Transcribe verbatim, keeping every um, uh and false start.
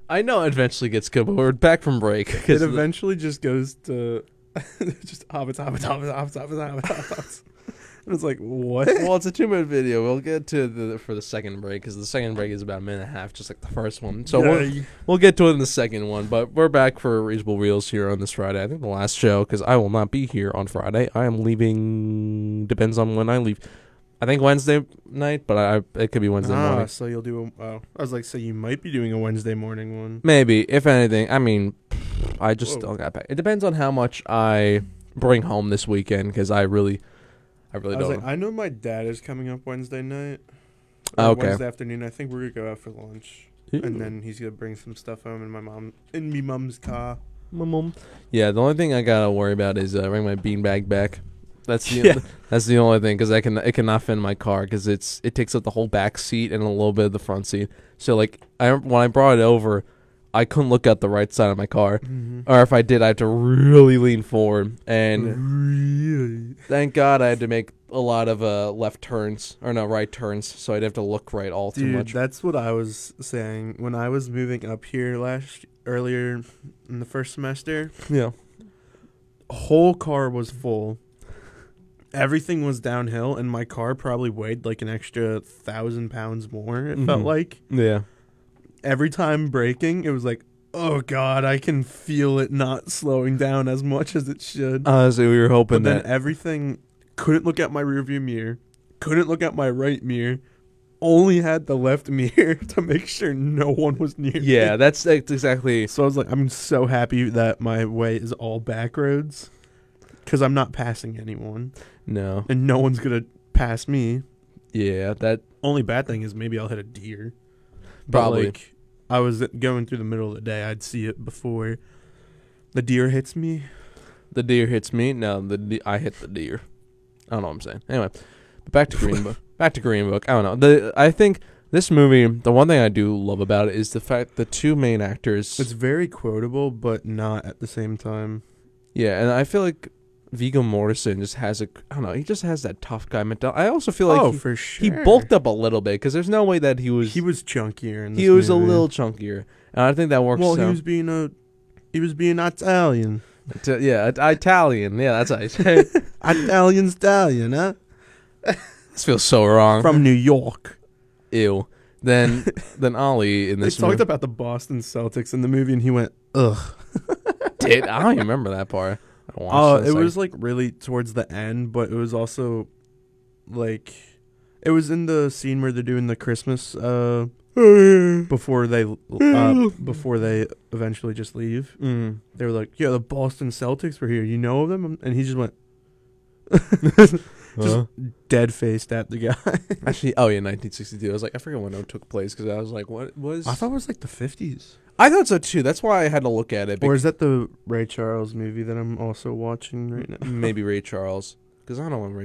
I know it eventually gets good, but we're back from break. It eventually just goes to just hobbits, hobbits, hobbits, hobbits, hobbits, hobbits, hobbits. And it's like, what? Well, it's a two-minute video. We'll get to the for the second break because the second break is about a minute and a half, just like the first one. So Yeah, we'll, you- we'll get to it in the second one. But we're back for Reasonable Reels here on this Friday. I think the last show because I will not be here on Friday. I am leaving. Depends on when I leave. I think Wednesday night, but I it could be Wednesday ah, morning. so you'll do a. Oh, I was like, so you might be doing a Wednesday morning one. Maybe, if anything. I mean, I just Whoa. still got back. It depends on how much I bring home this weekend because I really, I really I was don't. like, I know my dad is coming up Wednesday night. Oh, or okay. Wednesday afternoon. I think we're gonna go out for lunch, and then he's gonna bring some stuff home in my mom in me mom's car. My mom. Yeah, the only thing I gotta worry about is uh, bring my beanbag back. That's the Yeah. that's the only thing because I can it cannot fit in my car because it's it takes up the whole back seat and a little bit of the front seat. So like I when I brought it over, I couldn't look out the right side of my car, Mm-hmm. or if I did, I had to really lean forward. And Really? thank God I had to make a lot of uh, left turns or no right turns, so I'd have to look right all too Dude, much. that's what I was saying when I was moving up here last earlier in the first semester. Yeah. Whole car was full. Everything was downhill, and my car probably weighed like an extra thousand pounds more. It felt Mhm. like Yeah. every time braking, it was like, oh god, I can feel it not slowing down as much as it should. Honestly, we were hoping but then that. everything couldn't look at my rearview mirror, couldn't look at my right mirror, only had the left mirror to make sure no one was near me. Yeah, that's, that's exactly. So I was like, I'm so happy that my way is all back roads because I'm not passing anyone No. and no one's going to pass me. Yeah, that Only bad thing is maybe I'll hit a deer. But probably. like, I was going through the middle of the day, I'd see it before the deer hits me. The deer hits me. No, the de- I hit the deer. I don't know what I'm saying. Anyway, but back to Green Book. Back to Green Book. I don't know. The I think this movie, the one thing I do love about it is the fact the two main actors. It's very quotable, but not at the same time. Yeah, and I feel like Viggo Mortensen just has a. I don't know. He just has that tough guy mentality. I also feel like oh, he, for sure. he bulked up a little bit because there's no way that he was. He was chunkier in this he was a movie. little chunkier, and I think that works. Well, so. he was being a, he was being Italian, T- yeah, it- Italian. Yeah, that's how you say it. Italian stallion, huh? This feels so wrong. From New York. Ew. Then, then Ollie in They this talked movie about the Boston Celtics in the movie, and he went, ugh. did. I don't even remember that part. I don't watch Oh, this, it like- was like really towards the end, but it was also like it was in the scene where they're doing the Christmas uh before they uh, before they eventually just leave. Mm. They were like, "Yeah, the Boston Celtics were here. You know of them?" And he just went just Huh? dead faced at the guy. Actually, oh yeah, nineteen sixty-two. I was like, I forget when it took place because I was like, what was? I thought it was like the fifties. I thought so too. That's why I had to look at it. Or is that the Ray Charles movie that I'm also watching right now? Maybe Ray Charles because I don't know when Ray